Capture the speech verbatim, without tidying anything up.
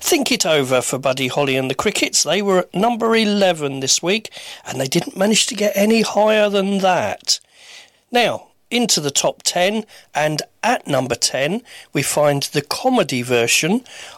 Think It Over for Buddy Holly and the Crickets. They were at number eleven this week, and they didn't manage to get any higher than that. Now, into the top ten, and at number ten, we find the comedy version